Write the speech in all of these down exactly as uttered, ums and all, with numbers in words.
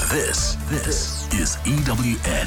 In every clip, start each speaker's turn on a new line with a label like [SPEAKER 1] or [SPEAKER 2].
[SPEAKER 1] This, this is E W N.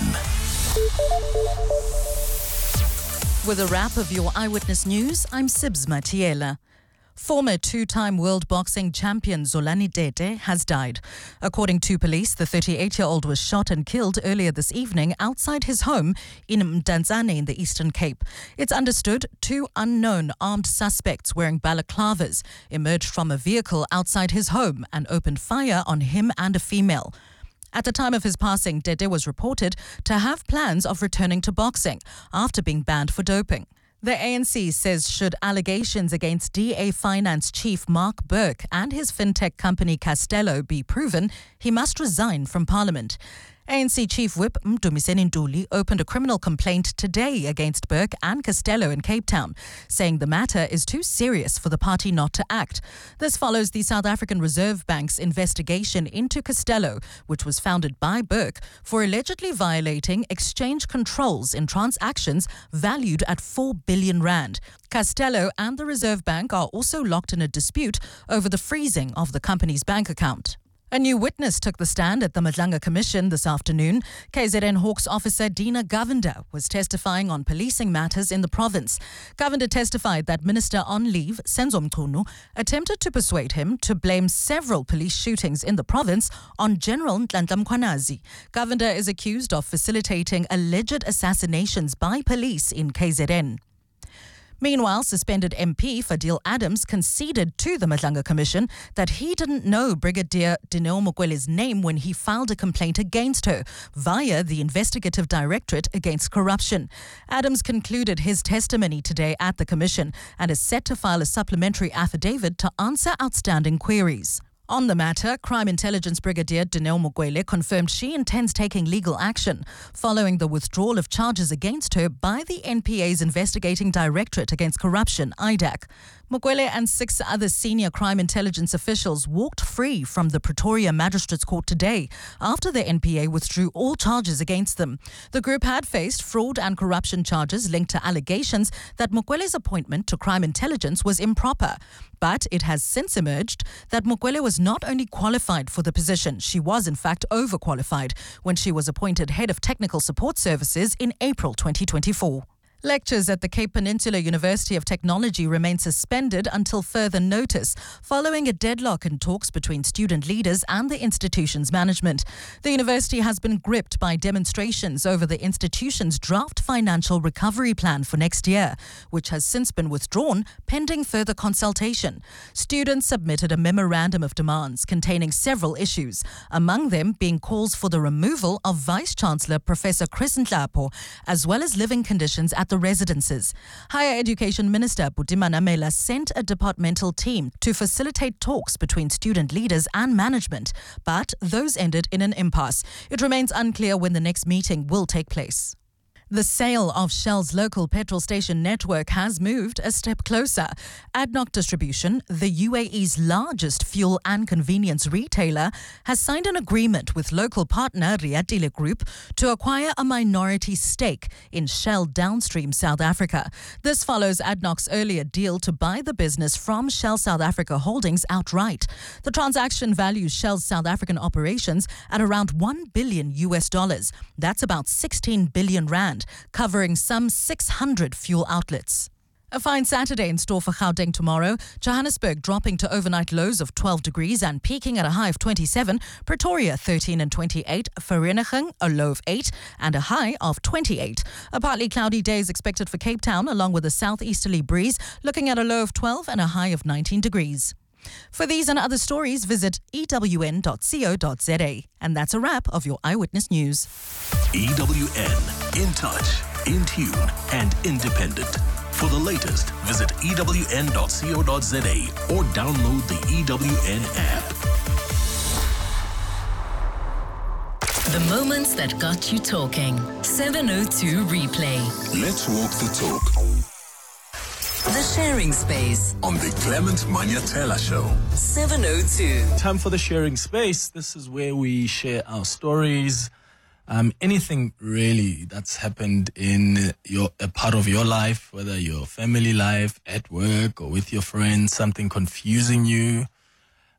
[SPEAKER 2] With a wrap of your Eyewitness News, I'm Sibs Matiela. Former two-time world boxing champion Zolani Tete has died. According to police, the thirty-eight-year-old was shot and killed earlier this evening outside his home in Mdantsane in the Eastern Cape. It's understood two unknown armed suspects wearing balaclavas emerged from a vehicle outside his home and opened fire on him and a female. At the time of his passing, Tete was reported to have plans of returning to boxing after being banned for doping. The A N C says should allegations against D A Finance chief Mark Burke and his fintech company Castello be proven, he must resign from Parliament. A N C Chief Whip Mdumiseni Ntuli opened a criminal complaint today against Burke and Castello in Cape Town, saying the matter is too serious for the party not to act. This follows the South African Reserve Bank's investigation into Castello, which was founded by Burke, for allegedly violating exchange controls in transactions valued at four billion rand. Castello and the Reserve Bank are also locked in a dispute over the freezing of the company's bank account. A new witness took the stand at the Madlanga Commission this afternoon. K Z N Hawks officer Dina Govender was testifying on policing matters in the province. Govender testified that Minister on leave, Senzo Mchunu, attempted to persuade him to blame several police shootings in the province on General Nhlanhla Mkhwanazi. Govender is accused of facilitating alleged assassinations by police in K Z N. Meanwhile, suspended M P Fadil Adams conceded to the Madlanga Commission that he didn't know Brigadier Dineo Mukwele's name when he filed a complaint against her via the Investigative Directorate Against Corruption. Adams concluded his testimony today at the Commission and is set to file a supplementary affidavit to answer outstanding queries. On the matter, Crime Intelligence Brigadier Dineo Mukwele confirmed she intends taking legal action following the withdrawal of charges against her by the N P A's Investigating Directorate Against Corruption, I D A C. Mukwele and six other senior crime intelligence officials walked free from the Pretoria Magistrates Court today after the N P A withdrew all charges against them. The group had faced fraud and corruption charges linked to allegations that Mukwele's appointment to crime intelligence was improper. But it has since emerged that Mukwele was not only qualified for the position, she was in fact overqualified when she was appointed head of technical support services in April twenty twenty-four. Lectures at the Cape Peninsula University of Technology remain suspended until further notice, following a deadlock in talks between student leaders and the institution's management. The university has been gripped by demonstrations over the institution's draft financial recovery plan for next year, which has since been withdrawn pending further consultation. Students submitted a memorandum of demands containing several issues, among them being calls for the removal of Vice-Chancellor Professor Chris Nhlapo, as well as living conditions at the residences. Higher Education Minister Buti Manamela sent a departmental team to facilitate talks between student leaders and management, but those ended in an impasse. It remains unclear when the next meeting will take place. The sale of Shell's local petrol station network has moved a step closer. ADNOC Distribution, the U A E's largest fuel and convenience retailer, has signed an agreement with local partner Riatile Group to acquire a minority stake in Shell Downstream South Africa. This follows ADNOC's earlier deal to buy the business from Shell South Africa Holdings outright. The transaction values Shell's South African operations at around one billion U S dollars. That's about sixteen billion rand. Covering some six hundred fuel outlets. A fine Saturday in store for Gauteng tomorrow. Johannesburg dropping to overnight lows of twelve degrees and peaking at a high of twenty-seven. Pretoria thirteen and twenty-eight. Vereeniging a low of eight and a high of twenty-eight. A partly cloudy day is expected for Cape Town along with a southeasterly breeze, looking at a low of twelve and a high of nineteen degrees. For these and other stories, visit e w n dot co dot z a. And that's a wrap of your Eyewitness News.
[SPEAKER 1] E W N, in touch, in tune, and independent. For the latest, visit e w n dot co dot z a or download the E W N app.
[SPEAKER 3] The moments that got you talking. seven oh two Replay.
[SPEAKER 1] Let's walk the talk.
[SPEAKER 3] The Sharing Space
[SPEAKER 1] On the Clement Manyatela Show.
[SPEAKER 3] seven oh two.
[SPEAKER 4] Time for the Sharing Space. This is where we share our stories. Um, anything really that's happened in your a part of your life, whether your family life, at work, or with your friends, something confusing you,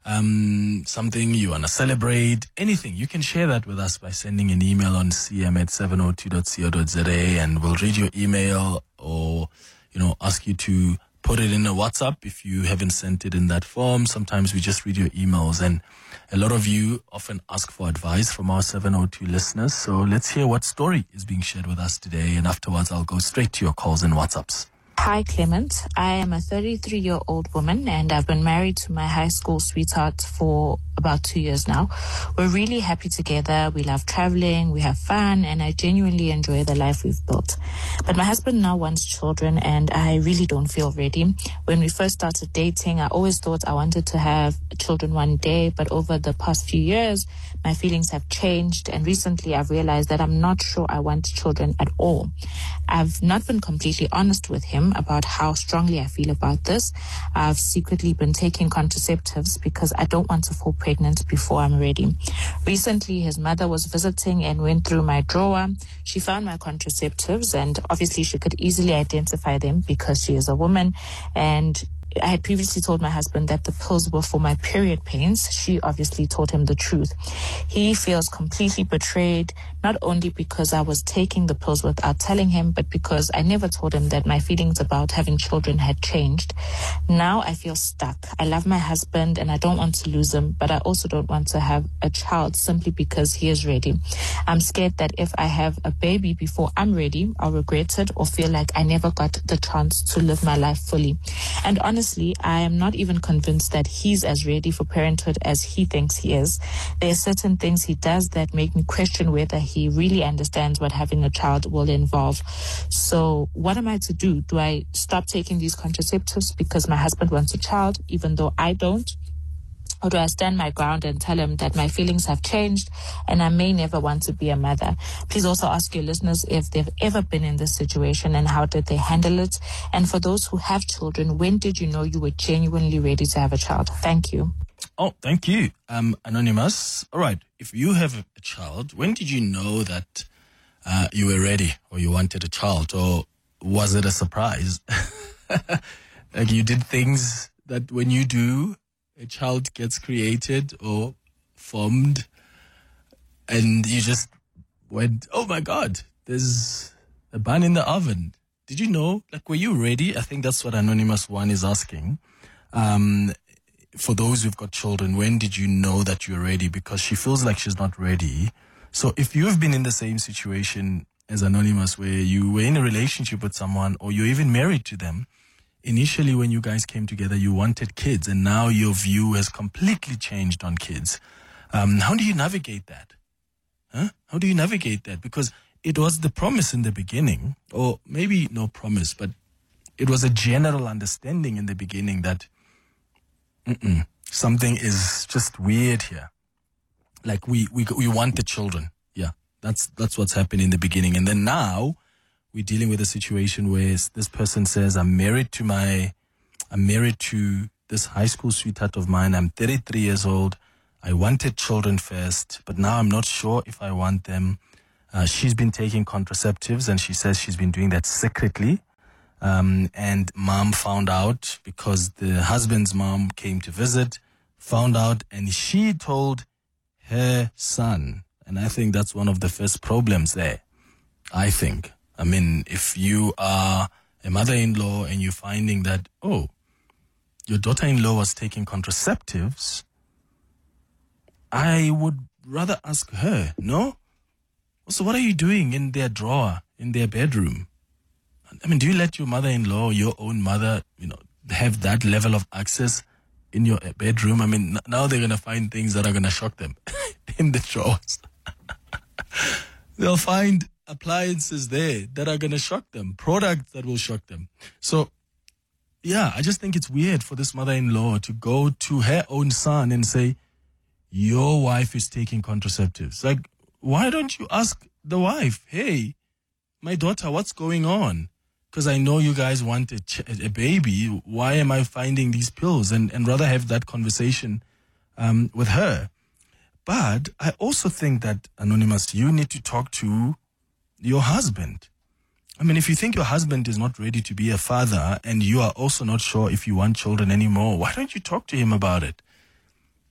[SPEAKER 4] um, something you want to celebrate, anything, you can share that with us by sending an email on c m at seven oh two dot co dot z a, and we'll read your email or, you know, ask you to put it in a WhatsApp if you haven't sent it in that form. Sometimes we just read your emails, and a lot of you often ask for advice from our seven oh two listeners. So let's hear what story is being shared with us today, and afterwards I'll go straight to your calls and WhatsApps.
[SPEAKER 5] Hi, Clement. I am a thirty-three-year-old woman, and I've been married to my high school sweetheart for about two years now. We're really happy together. We love traveling, we have fun, and I genuinely enjoy the life we've built. But my husband now wants children, and I really don't feel ready. When we first started dating, I always thought I wanted to have children one day, but over the past few years, my feelings have changed, and recently I've realized that I'm not sure I want children at all. I've not been completely honest with him about how strongly I feel about this. I've secretly been taking contraceptives because I don't want to fall pregnant before I'm ready. Recently, his mother was visiting and went through my drawer. She found my contraceptives, and obviously she could easily identify them because she is a woman, and I had previously told my husband that the pills were for my period pains. She obviously told him the truth. He feels completely betrayed, not only because I was taking the pills without telling him, but because I never told him that my feelings about having children had changed. Now I feel stuck. I love my husband and I don't want to lose him, but I also don't want to have a child simply because he is ready. I'm scared that if I have a baby before I'm ready, I'll regret it or feel like I never got the chance to live my life fully. And honestly, I am not even convinced that he's as ready for parenthood as he thinks he is. There are certain things he does that make me question whether he really understands what having a child will involve. So what am I to do? Do I stop taking these contraceptives because my husband wants a child, even though I don't? Or do I stand my ground and tell him that my feelings have changed and I may never want to be a mother? Please also ask your listeners if they've ever been in this situation and how did they handle it. And for those who have children, when did you know you were genuinely ready to have a child? Thank you.
[SPEAKER 4] Oh, thank you, um, Anonymous. All right. If you have a child, when did you know that uh, you were ready or you wanted a child? Or was it a surprise? Like you did things that when you do, a child gets created or formed and you just went, oh my God, there's a bun in the oven. Did you know? Like, were you ready? I think that's what Anonymous One is asking. Um, for those who've got children, when did you know that you're ready? Because she feels like she's not ready. So if you've been in the same situation as Anonymous, where you were in a relationship with someone or you're even married to them, initially, when you guys came together, you wanted kids, and now your view has completely changed on kids. Um, how do you navigate that? Huh? How do you navigate that? Because it was the promise in the beginning, or maybe no promise, but it was a general understanding in the beginning that mm-mm, something is just weird here. Like we we we want the children. Yeah, that's that's what's happened in the beginning, and then now we're dealing with a situation where this person says, I'm married to my, I'm married to this high school sweetheart of mine. I'm thirty-three years old. I wanted children first, but now I'm not sure if I want them. Uh, she's been taking contraceptives and she says she's been doing that secretly. Um, and mom found out because the husband's mom came to visit, found out, and she told her son. And I think that's one of the first problems there, I think. I mean, if you are a mother-in-law and you're finding that, oh, your daughter-in-law was taking contraceptives, I would rather ask her, no? So what are you doing in their drawer, in their bedroom? I mean, do you let your mother-in-law, your own mother, you know, have that level of access in your bedroom? I mean, now they're going to find things that are going to shock them in the drawers. They'll find appliances there that are going to shock them, products that will shock them. So, yeah, I just think it's weird for this mother-in-law to go to her own son and say, your wife is taking contraceptives. Like, why don't you ask the wife, hey, my daughter, what's going on? Because I know you guys want a, ch- a baby. Why am I finding these pills? And, and rather have that conversation um, with her. But I also think that, Anonymous, you need to talk to your husband. I mean, if you think your husband is not ready to be a father and you are also not sure if you want children anymore, why don't you talk to him about it?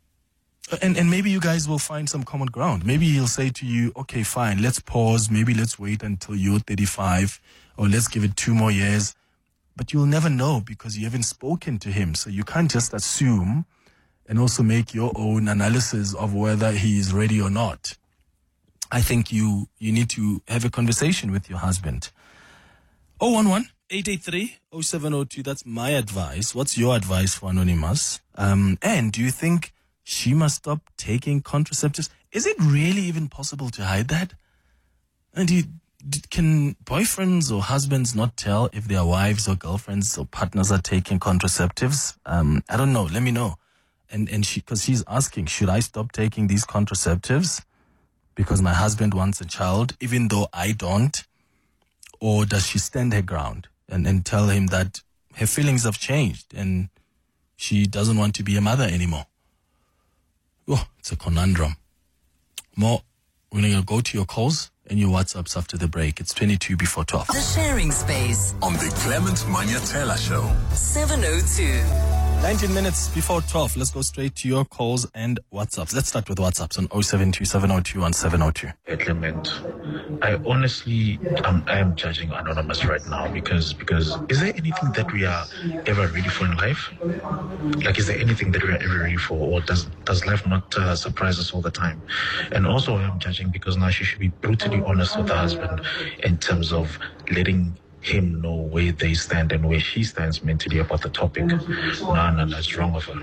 [SPEAKER 4] And and maybe you guys will find some common ground. Maybe he'll say to you, okay, fine, let's pause. Maybe let's wait until you're thirty-five, or let's give it two more years. But you'll never know because you haven't spoken to him. So you can't just assume and also make your own analysis of whether he is ready or not. I think you you need to have a conversation with your husband. oh one one, eight eight three, oh seven oh two. That's my advice. What's your advice for Anonymous? Um, and do you think she must stop taking contraceptives? Is it really even possible to hide that? And do you, can boyfriends or husbands not tell if their wives or girlfriends or partners are taking contraceptives? Um, I don't know. Let me know. And and she, because she's asking, should I stop taking these contraceptives because my husband wants a child, even though I don't? Or does she stand her ground and, and tell him that her feelings have changed and she doesn't want to be a mother anymore? Oh, it's a conundrum. More, we're going to go to your calls and your WhatsApps after the break. It's twenty-two before twelve.
[SPEAKER 3] The Sharing Space
[SPEAKER 1] On the Clement Manyatela Show.
[SPEAKER 3] seven oh two.
[SPEAKER 4] nineteen minutes before twelve. Let's go straight to your calls and WhatsApps. Let's start with WhatsApps on oh seven two seven oh two one seven oh two.
[SPEAKER 6] Hey, Clement, I honestly um, I am judging Anonymous right now because because is there anything that we are ever ready for in life? Like, is there anything that we are ever ready for, or does does life not uh, surprise us all the time? And also, I am judging because now she should be brutally honest with her husband in terms of letting him know where they stand and where she stands mentally about the topic. No, no, that's wrong of her.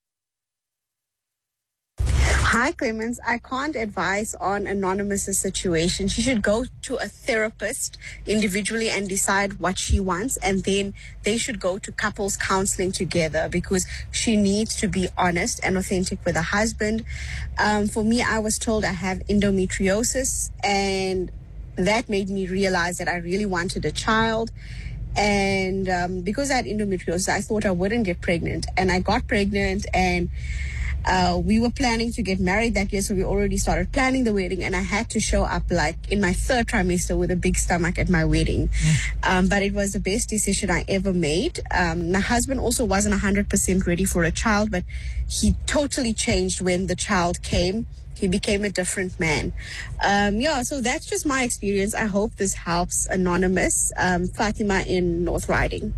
[SPEAKER 7] Hi, Clemens. I can't advise on Anonymous's situation. She should go to a therapist individually and decide what she wants, and then they should go to couples counseling together because she needs to be honest and authentic with her husband. Um, for me, I was told I have endometriosis, and that made me realize that I really wanted a child. And um, because I had endometriosis, I thought I wouldn't get pregnant. And I got pregnant, and uh, we were planning to get married that year. So we already started planning the wedding. And I had to show up like in my third trimester with a big stomach at my wedding. Mm. Um, but it was the best decision I ever made. Um, my husband also wasn't one hundred percent ready for a child, but he totally changed when the child came. He became a different man. Um, yeah, so that's just my experience. I hope this helps Anonymous. Um, Fatima in North Riding.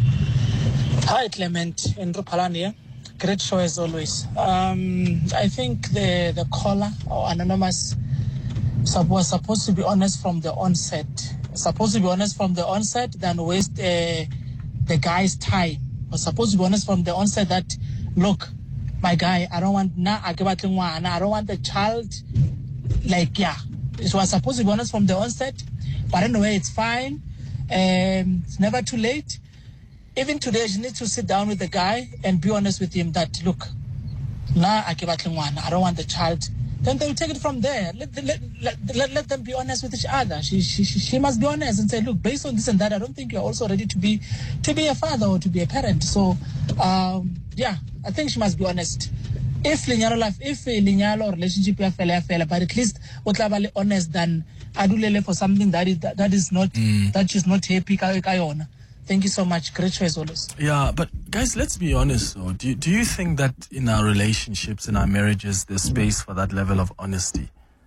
[SPEAKER 8] Hi, Clement. Andrew Palania. Great show as always. Um, I think the, the caller or Anonymous was supposed to be honest from the onset. Supposed to be honest from the onset, then waste uh, the guy's time. Was supposed to be honest from the onset that, look, my guy, I don't want na I don't want the child. Like, yeah, it was supposed to be honest from the onset, but anyway, it's fine. Um, it's never too late. Even today, she needs to sit down with the guy and be honest with him that, look, na I don't want the child. Then they'll take it from there. Let, let, let, let, let them be honest with each other. She, she she must be honest and say, look, based on this and that, I don't think you're also ready to be to be a father or to be a parent. So, um, yeah, I think she must be honest. If linyalo life, if linyalo or relationship ya fela ya fela, but at least otlabale honest than adulele for something that is that, that is not mm. that she's not happy kayona. Thank you so much. Great choice always.
[SPEAKER 4] Yeah, but guys, let's be honest though. Do, do you think that in our relationships, in our marriages, there's space for that level of honesty?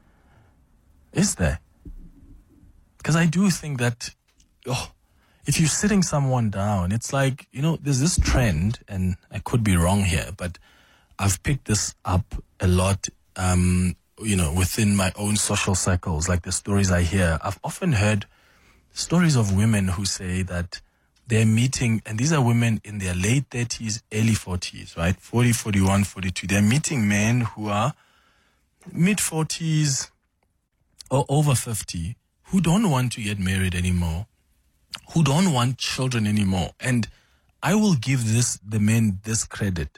[SPEAKER 4] Is there? Because I do think that, oh, if you're sitting someone down, it's like, you know, there's this trend, and I could be wrong here, but I've picked this up a lot, um, you know, within my own social circles, like the stories I hear. I've often heard stories of women who say that they're meeting, and these are women in their late thirties, early forties, right? forty, forty-one, forty-two. They're meeting men who are mid-forties or over fifty, who don't want to get married anymore, who don't want children anymore. And I will give this the men this credit.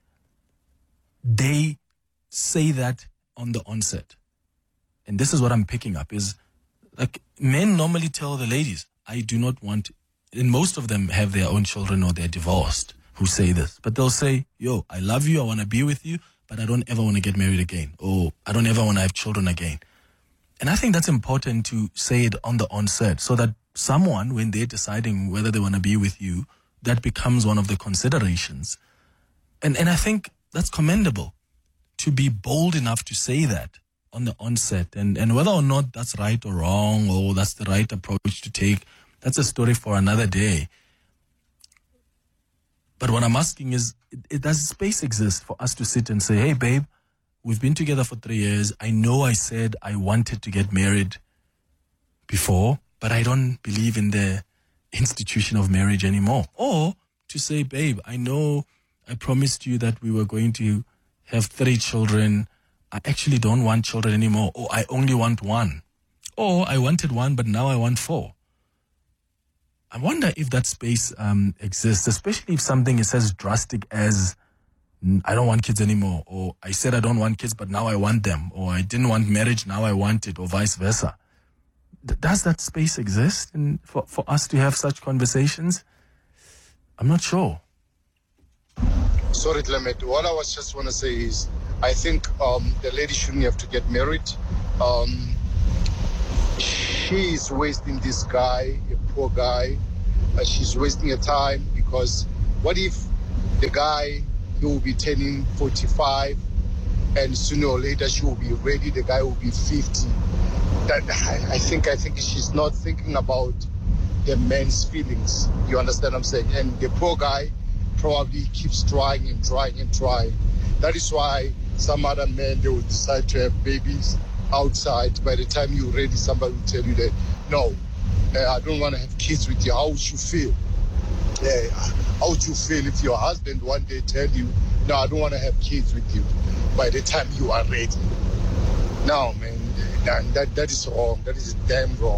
[SPEAKER 4] They say that on the onset. And this is what I'm picking up, is like men normally tell the ladies, I do not want, and most of them have their own children or they're divorced who say this, but they'll say, yo, I love you, I want to be with you, but I don't ever want to get married again, or I don't ever want to have children again. And I think that's important to say it on the onset so that someone, when they're deciding whether they want to be with you, that becomes one of the considerations. And and I think that's commendable, to be bold enough to say that on the onset. And, and whether or not that's right or wrong, or that's the right approach to take, that's a story for another day. But what I'm asking is, it, it, does space exist for us to sit and say, hey, babe, we've been together for three years. I know I said I wanted to get married before, but I don't believe in the institution of marriage anymore. Or to say, babe, I know I promised you that we were going to have three children. I actually don't want children anymore. Or I only want one. Or I wanted one, but now I want four. I wonder if that space um, exists, especially if something is as drastic as I don't want kids anymore, or I said I don't want kids, but now I want them, or I didn't want marriage, now I want it, or vice versa. D- does that space exist in, for, for us to have such conversations? I'm not sure.
[SPEAKER 9] Sorry, Clement. What I was just want to say is, I think um, the lady shouldn't have to get married. Um, she is wasting this guy, a poor guy. Uh, she's wasting her time, because what if the guy, he will be turning forty-five, and sooner or later she will be ready, the guy will be fifty. That, I, I think I think she's not thinking about the man's feelings. You understand what I'm saying? And the poor guy probably keeps trying and trying and trying. That is why some other men, they will decide to have babies outside. By the time you're ready, somebody will tell you that, no, uh, I don't want to have kids with you. How would you feel? Uh, how would you feel if your husband one day tell you, no, I don't want to have kids with you by the time you are ready? No, man, that, that, that is wrong. That is damn wrong.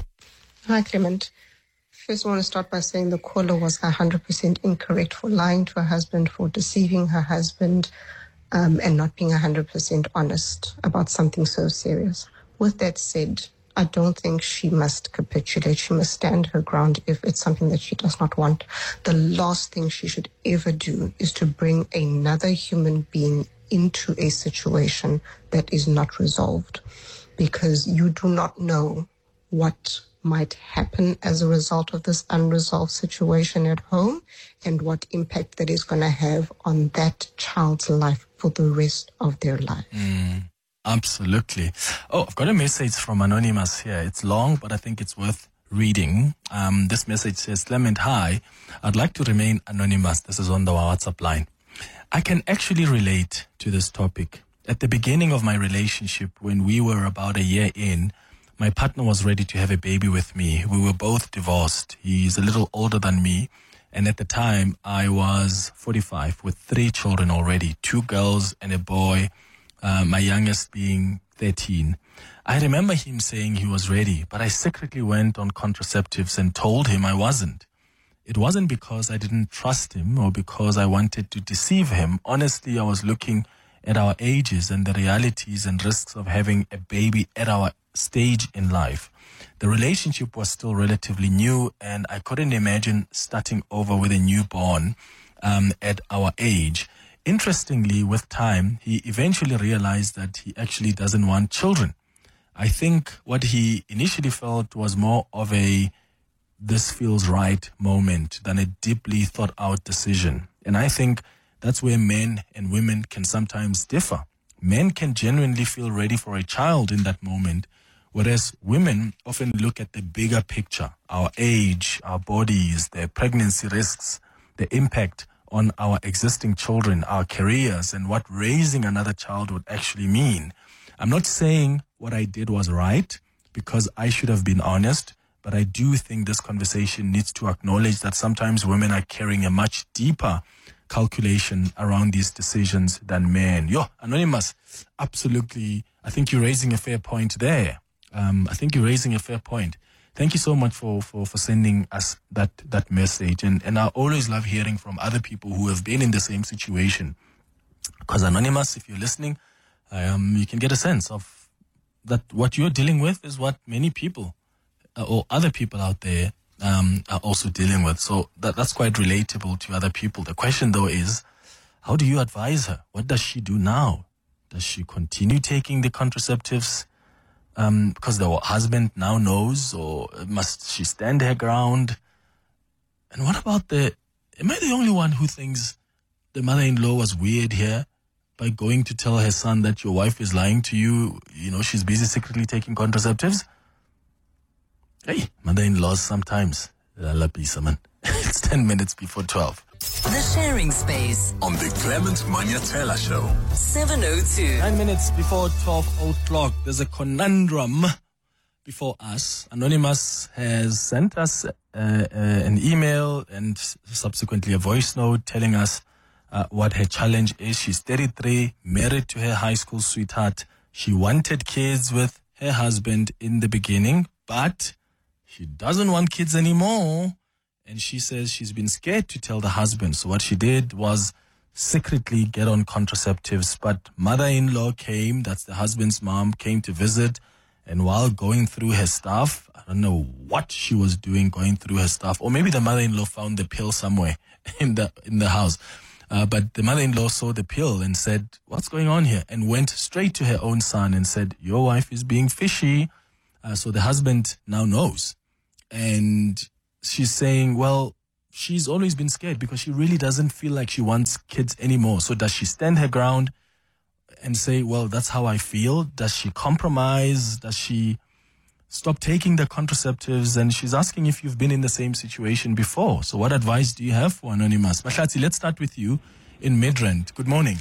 [SPEAKER 10] Hi, Clement. First, I want to start by saying the caller was one hundred percent incorrect for lying to her husband, for deceiving her husband, um, and not being one hundred percent honest about something so serious. With that said, I don't think she must capitulate. She must stand her ground if it's something that she does not want. The last thing she should ever do is to bring another human being into a situation that is not resolved, because you do not know what might happen as a result of this unresolved situation at home, and what impact that is going to have on that child's life for the rest of their life.
[SPEAKER 4] Mm, absolutely. Oh, I've got a message from Anonymous here. It's long, but I think it's worth reading. Um, this message says, Clement, hi. I'd like to remain anonymous. This is on the WhatsApp line. I can actually relate to this topic. At the beginning of my relationship, when we were about a year in, my partner was ready to have a baby with me. We were both divorced. He's a little older than me. And at the time, I was forty-five with three children already, two girls and a boy, uh, my youngest being thirteen. I remember him saying he was ready, but I secretly went on contraceptives and told him I wasn't. It wasn't because I didn't trust him or because I wanted to deceive him. Honestly, I was looking at our ages and the realities and risks of having a baby at our stage in life. The relationship was still relatively new, and I couldn't imagine starting over with a newborn um, at our age. Interestingly, with time, he eventually realized that he actually doesn't want children. I think what he initially felt was more of a this feels right moment than a deeply thought out decision. And I think that's where men and women can sometimes differ. Men can genuinely feel ready for a child in that moment, whereas women often look at the bigger picture, our age, our bodies, their pregnancy risks, the impact on our existing children, our careers, and what raising another child would actually mean. I'm not saying what I did was right, because I should have been honest, but I do think this conversation needs to acknowledge that sometimes women are carrying a much deeper calculation around these decisions than men. Yo, Anonymous, absolutely. I think you're raising a fair point there. Um, I think you're raising a fair point. Thank you so much for, for, for sending us that, that message. And, and I always love hearing from other people who have been in the same situation. Because Anonymous, if you're listening, um, you can get a sense of that what you're dealing with is what many people uh, or other people out there um, are also dealing with. So that, that's quite relatable to other people. The question, though, is how do you advise her? What does she do now? Does she continue taking the contraceptives um, because the husband now knows, or must she stand her ground? And what about the, am I the only one who thinks the mother-in-law was weird here? by going to tell her son that your wife is lying to you, you know, she's busy secretly taking contraceptives? Hey, mother-in-laws sometimes. It's ten minutes before twelve.
[SPEAKER 3] The Sharing Space
[SPEAKER 1] On the Clement Manyatela Show.
[SPEAKER 3] seven oh two.
[SPEAKER 4] Nine minutes before twelve o'clock. There's a conundrum before us. Anonymous has sent us uh, uh, an email and subsequently a voice note telling us uh, what her challenge is. She's thirty-three, married to her high school sweetheart. She wanted kids with her husband in the beginning, but she doesn't want kids anymore. And she says she's been scared to tell the husband. So what she did was secretly get on contraceptives. But mother-in-law came, that's the husband's mom, came to visit. And while going through her stuff, I don't know what she was doing going through her stuff. Or maybe the mother-in-law found the pill somewhere in the in the house. Uh, but the mother-in-law saw the pill and said, what's going on here? And went straight to her own son and said, your wife is being fishy. Uh, so the husband now knows. And she's saying, well, she's always been scared because she really doesn't feel like she wants kids anymore. So does she stand her ground and say, well, that's how I feel? Does she compromise? Does she stop taking the contraceptives? And she's asking if you've been in the same situation before. So what advice do you have for Anonymous? Mahlatsi, let's start with you in Midrand. Good morning.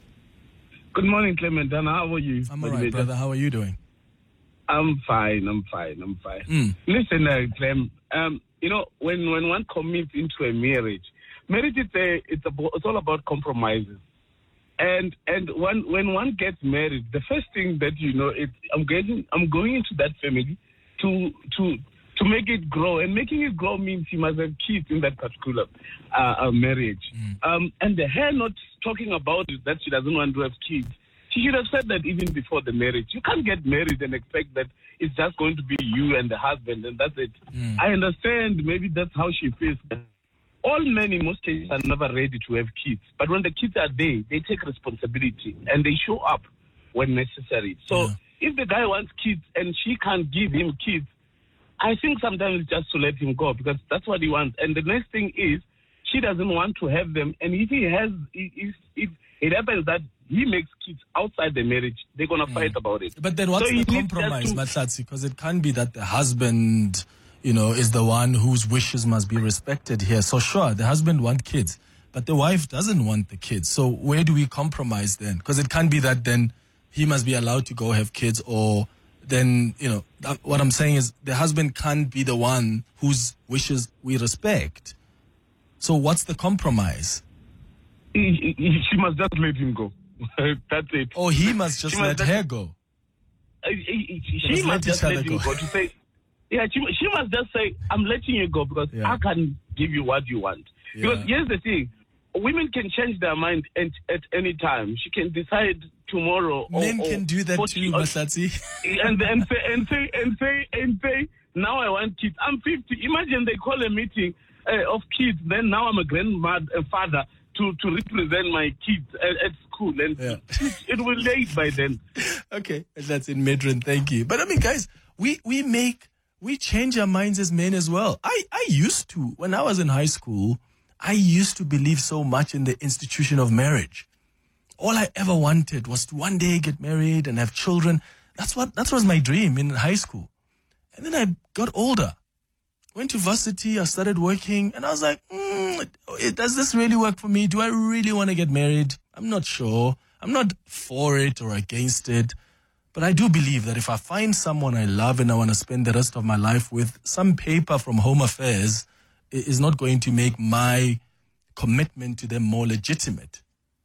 [SPEAKER 11] Good morning, Clement. And how are you?
[SPEAKER 4] I'm all right, brother. How are you doing?
[SPEAKER 11] I'm fine. I'm fine. I'm fine.
[SPEAKER 4] Mm.
[SPEAKER 11] Listen, uh, Clem, um, you know, when, when one commits into a marriage, marriage is a, it's, a, it's all about compromises. And and when when one gets married, the first thing that you know is I'm getting I'm going into that family to to to make it grow, and making it grow means you must have kids in that particular uh, uh, marriage. Mm. Um, and the her not talking about it, that she doesn't want to have kids. She should have said that even before the marriage. You can't get married and expect that it's just going to be you and the husband and that's it. Mm. I understand maybe that's how she feels. All men in most cases are never ready to have kids. But when the kids are there, they take responsibility and they show up when necessary. So yeah. If the guy wants kids and she can't give him kids, I think sometimes it's just to let him go because that's what he wants. And the next thing is she doesn't want to have them. And if he has, if, if it happens that he makes kids outside the marriage, they're going to mm. fight about it.
[SPEAKER 4] But then what's
[SPEAKER 11] so
[SPEAKER 4] the compromise, Mahlatsi? Because it can't be that the husband, you know, is the one whose wishes must be respected here. So sure, the husband wants kids, but the wife doesn't want the kids. So where do we compromise then? Because it can't be that then he must be allowed to go have kids, or then, you know, that, what I'm saying is the husband can't be the one whose wishes we respect. So what's the compromise?
[SPEAKER 11] He, he, she must just let him go. That's it.
[SPEAKER 4] Or he must just let
[SPEAKER 11] must
[SPEAKER 4] her go.
[SPEAKER 11] Uh, he, he, she must, must just let him go. go to say, yeah, she, she must just say, I'm letting you go because yeah. I can give you what you want. Yeah. Because here's the thing. Women can change their mind at, at any time. She can decide tomorrow.
[SPEAKER 4] Men
[SPEAKER 11] or,
[SPEAKER 4] can do that too, Mahlatsi.
[SPEAKER 11] And, and, say, and, say, and, say, and say, now I want kids. I'm fifty. Imagine they call a meeting uh, of kids. Then now I'm a grandmother, a father. To, to represent my kids at, at school, and yeah. it, it will late by then.
[SPEAKER 4] Okay, that's in Midrand. Thank you. But I mean, guys, we we make we change our minds as men as well. I I used to when I was in high school. I used to believe so much in the institution of marriage. All I ever wanted was to one day get married and have children. That's what that was my dream in high school. And then I got older. Went to varsity, I started working, and I was like, mm, does this really work for me? Do I really want to get married? I'm not sure. I'm not for it or against it. But I do believe that if I find someone I love and I want to spend the rest of my life with, some paper from Home Affairs is not going to make my commitment to them more legitimate.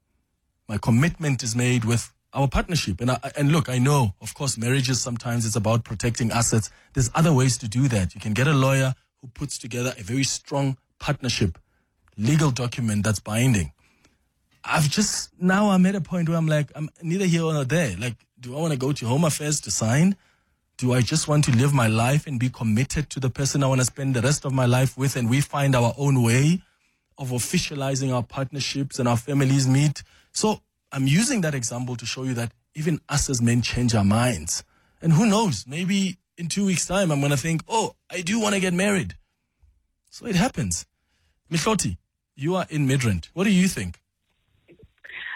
[SPEAKER 4] My commitment is made with our partnership. And I, and look, I know, of course, marriages sometimes it's about protecting assets. There's other ways to do that. You can get a lawyer who puts together a very strong partnership, legal document that's binding. I've just, now I'm at a point where I'm like, I'm neither here nor there. Like, do I want to go to Home Affairs to sign? Do I just want to live my life and be committed to the person I want to spend the rest of my life with, and we find our own way of officializing our partnerships and our families meet? So I'm using that example to show you that even us as men change our minds. And who knows, maybe in two weeks' time, I'm going to think, oh, I do want to get married. So it happens. Mihloti, you are in Midrand. What do you think?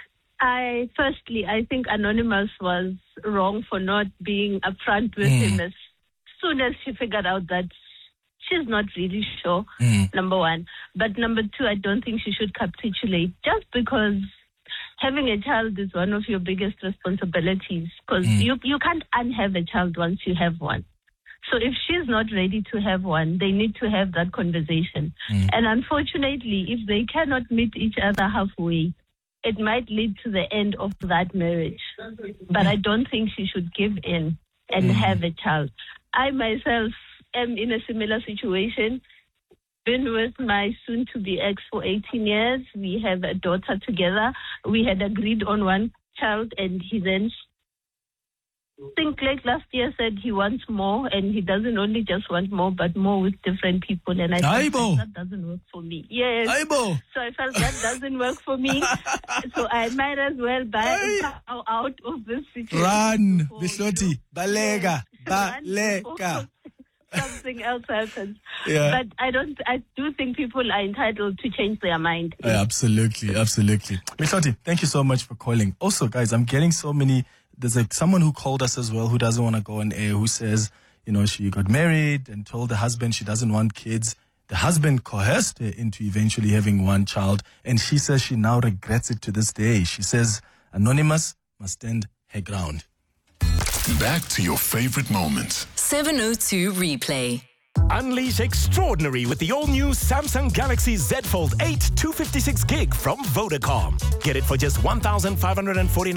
[SPEAKER 12] I firstly, I think Anonymous was wrong for not being upfront with
[SPEAKER 4] Mm.
[SPEAKER 12] him as soon as she figured out that she's not really sure,
[SPEAKER 4] Mm.
[SPEAKER 12] number one. But number two, I don't think she should capitulate just because having a child is one of your biggest responsibilities, because
[SPEAKER 4] Mm.
[SPEAKER 12] you, you can't unhave a child once you have one. So if she's not ready to have one, they need to have that conversation.
[SPEAKER 4] Mm.
[SPEAKER 12] And unfortunately, if they cannot meet each other halfway, it might lead to the end of that marriage. But I don't think she should give in and
[SPEAKER 4] Mm.
[SPEAKER 12] have a child. I myself am in a similar situation. Been with my soon-to-be ex for eighteen years. We have a daughter together. We had agreed on one child, and he then, I think like last year, said he wants more, and he doesn't only just want more, but more with different people. And I
[SPEAKER 4] Aibo.
[SPEAKER 12] thought that doesn't work for me. Yes.
[SPEAKER 4] Aibo.
[SPEAKER 12] So I felt that doesn't work for me. So I might as well buy bow out of this situation.
[SPEAKER 4] Run,
[SPEAKER 12] before,
[SPEAKER 4] Bisloti,
[SPEAKER 12] you know,
[SPEAKER 4] balega,
[SPEAKER 12] run
[SPEAKER 4] balega.
[SPEAKER 12] something else happens.
[SPEAKER 4] Yeah.
[SPEAKER 12] But I don't. I do think people are entitled to change their mind.
[SPEAKER 4] Uh, absolutely, absolutely. Bisloti, thank you so much for calling. Also, guys, I'm getting so many. There's like someone who called us as well who doesn't want to go on air, who says, you know, she got married and told the husband she doesn't want kids. The husband coerced her into eventually having one child, and she says she now regrets it to this day. She says Anonymous must stand her ground.
[SPEAKER 1] Back to your favorite moments.
[SPEAKER 3] seven oh two Replay.
[SPEAKER 13] Unleash extraordinary with the all-new Samsung Galaxy Z Fold eight two fifty-six gig from Vodacom. Get it for just one thousand five hundred forty-nine